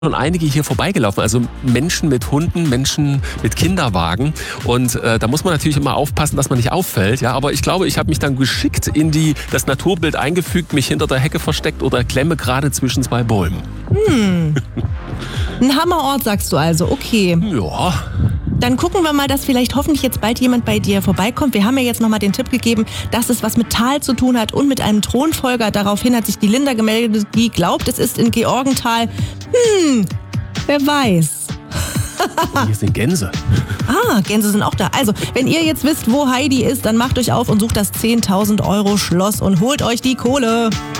schon einige hier vorbeigelaufen, also Menschen mit Hunden, Menschen mit Kinderwagen und da muss man natürlich immer aufpassen, dass man nicht auffällt, ja, aber ich glaube, ich habe mich dann geschickt in das Naturbild eingefügt, mich hinter der Hecke versteckt oder klemme gerade zwischen zwei Bäumen. Ein Hammerort, sagst du also, okay. Ja. Dann gucken wir mal, dass vielleicht hoffentlich jetzt bald jemand bei dir vorbeikommt. Wir haben ja jetzt nochmal den Tipp gegeben, dass es was mit Tal zu tun hat und mit einem Thronfolger. Daraufhin hat sich die Linda gemeldet, die glaubt, es ist in Georgenthal. Wer weiß. Hier sind Gänse. Gänse sind auch da. Also, wenn ihr jetzt wisst, wo Heidi ist, dann macht euch auf und sucht das 10.000 € Schloss und holt euch die Kohle.